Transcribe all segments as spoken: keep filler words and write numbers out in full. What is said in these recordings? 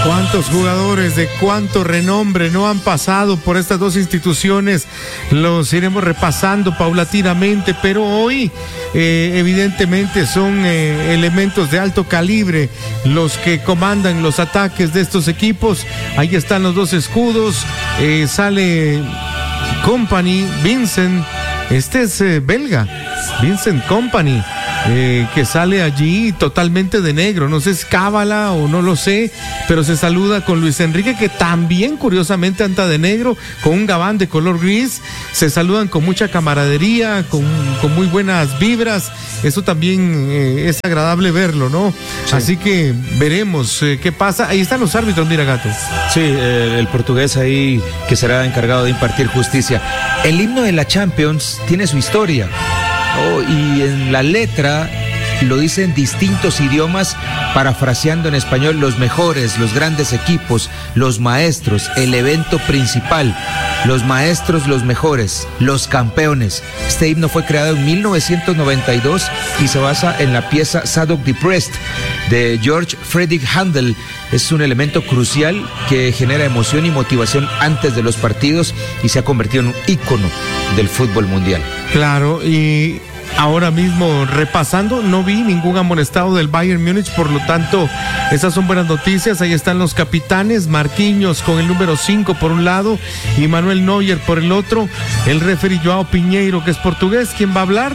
¿Cuántos jugadores de cuánto renombre no han pasado por estas dos instituciones? Los iremos repasando paulatinamente, pero hoy eh, evidentemente son eh, elementos de alto calibre los que comandan los ataques de estos equipos. Ahí están los dos escudos, eh, sale Kompany, Vincent, este es eh, belga, Vincent Kompany. Eh, que sale allí totalmente de negro, no sé si es cábala o no lo sé, pero se saluda con Luis Enrique, que también curiosamente anda de negro, con un gabán de color gris. Se saludan con mucha camaradería, con, con muy buenas vibras. Eso también eh, es agradable verlo, ¿no? Sí. Así que veremos eh, qué pasa. Ahí están los árbitros, mira, Gato. Sí, eh, el portugués ahí que será encargado de impartir justicia. El himno de la Champions tiene su historia. Oh, y en la letra lo dicen distintos idiomas, parafraseando en español: los mejores, los grandes equipos, los maestros, el evento principal, los maestros, los mejores, los campeones. Este himno fue creado en mil novecientos noventa y dos y se basa en la pieza Zadok Depressed de George Friedrich Handel. Es un elemento crucial que genera emoción y motivación antes de los partidos y se ha convertido en un ícono del fútbol mundial. Claro, y ahora mismo repasando, no vi ningún amonestado del Bayern Múnich, por lo tanto esas son buenas noticias. Ahí están los capitanes, Marquinhos con el número cinco por un lado y Manuel Neuer por el otro. El referee Joao Pinheiro, que es portugués. ¿Quién va a hablar?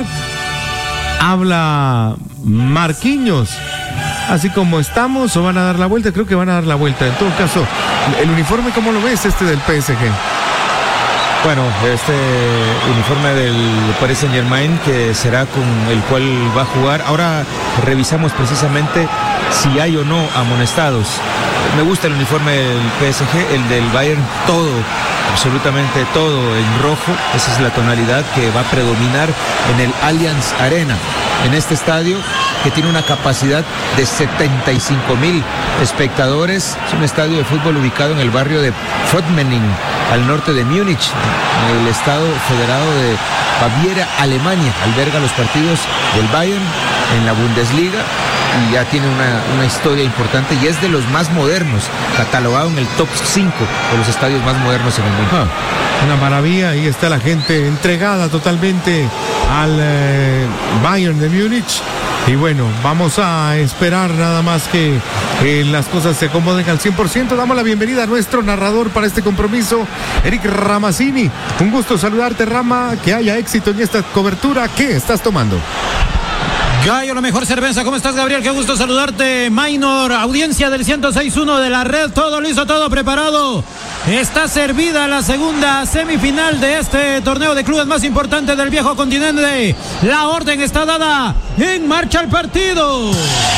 Habla Marquinhos. Así como estamos, o van a dar la vuelta. Creo que van a dar la vuelta. En todo caso, el uniforme, ¿cómo lo ves este del P S G? Bueno, este uniforme del Paris Saint-Germain, que será con el cual va a jugar. Ahora revisamos precisamente si hay o no amonestados. Me gusta el uniforme del P S G, el del Bayern, todo, absolutamente todo en rojo. Esa es la tonalidad que va a predominar en el Allianz Arena, en este estadio que tiene una capacidad de setenta y cinco mil espectadores. Es un estadio de fútbol ubicado en el barrio de Frotmening, al norte de Múnich, en el estado federado de Baviera, Alemania. Alberga los partidos del Bayern en la Bundesliga y ya tiene una, una historia importante y es de los más modernos, catalogado en el top cinco de los estadios más modernos en el mundo. Ah, una maravilla, ahí está la gente entregada totalmente al eh, Bayern de Múnich. Y bueno, vamos a esperar nada más que eh, las cosas se acomoden al cien por ciento. Damos la bienvenida a nuestro narrador para este compromiso, Eric Ramazzini. Un gusto saludarte, Rama, que haya éxito en esta cobertura. ¿Qué estás tomando? Gallo, la mejor cerveza. ¿Cómo estás, Gabriel? Qué gusto saludarte. Minor, audiencia del ciento seis punto uno de la red. Todo listo, todo preparado. Está servida la segunda semifinal de este torneo de clubes más importante del viejo continente. La orden está dada. En marcha el partido.